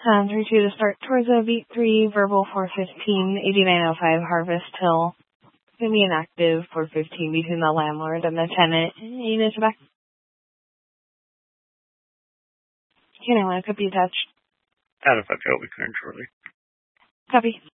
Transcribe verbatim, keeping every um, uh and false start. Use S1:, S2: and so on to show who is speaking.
S1: Um, three two to start towards a beat three, verbal four fifteen, eighty-nine oh five Harvest Hill. Gonna be an active four fifteen between the landlord and the tenant. Units back. Can I want to copy attached?
S2: Out of five, I'll be clearing shortly.
S1: Copy.